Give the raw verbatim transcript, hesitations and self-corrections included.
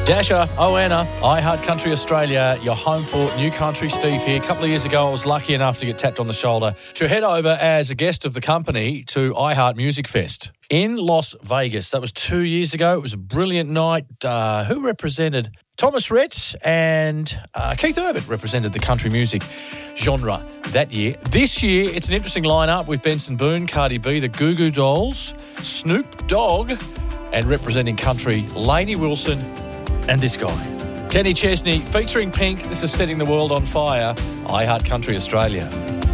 Dasher, Oana, iHeart Country Australia, your home for New Country. Steve here. A couple of years ago, I was lucky enough to get tapped on the shoulder to head over as a guest of the company to iHeart Music Fest in Las Vegas. That was two years ago. It was a brilliant night. Uh, who represented? Thomas Rhett and uh, Keith Urban represented the country music genre that year. This year, it's an interesting lineup with Benson Boone, Cardi B, the Goo Goo Dolls, Snoop Dogg, and representing country, Lainey Wilson, and this guy, Kenny Chesney, featuring Pink. This is Setting the World on Fire, iHeart Country Australia.